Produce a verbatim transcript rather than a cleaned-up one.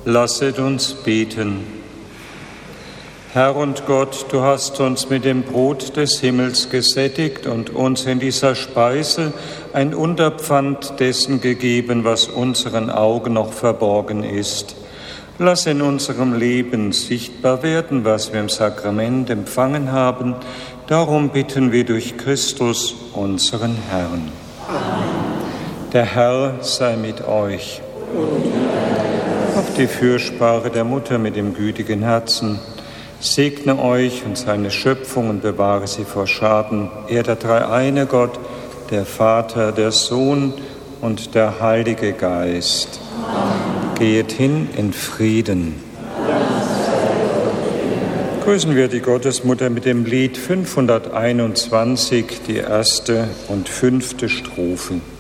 Lasset uns beten. Herr und Gott, du hast uns mit dem Brot des Himmels gesättigt und uns in dieser Speise ein Unterpfand dessen gegeben, was unseren Augen noch verborgen ist. Lass in unserem Leben sichtbar werden, was wir im Sakrament empfangen haben. Darum bitten wir durch Christus, unseren Herrn. Amen. Der Herr sei mit euch. Auf die Fürsprache der Mutter mit dem gütigen Herzen. Segne euch und seine Schöpfung und bewahre sie vor Schaden. Er, der dreieine Gott, der Vater, der Sohn und der Heilige Geist. Amen. Geht hin in Frieden. Grüßen wir die Gottesmutter mit dem Lied fünfhunderteinundzwanzig, die erste und fünfte Strophe.